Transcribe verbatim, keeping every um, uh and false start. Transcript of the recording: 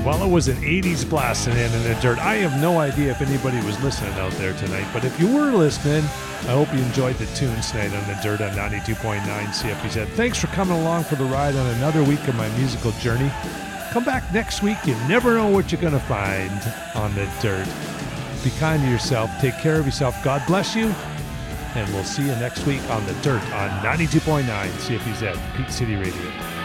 Well, it was an eighties blasting in in the dirt. I have no idea if anybody was listening out there tonight, but if you were listening, I hope you enjoyed the tunes tonight on the dirt on ninety-two point nine C F P Z. Thanks for coming along for the ride on another week of my musical journey. Come back next week. You never know what you're going to find on the dirt. Be kind to yourself. Take care of yourself. God bless you. And we'll see you next week on the dirt on ninety-two point nine C F P Z, Peak City Radio.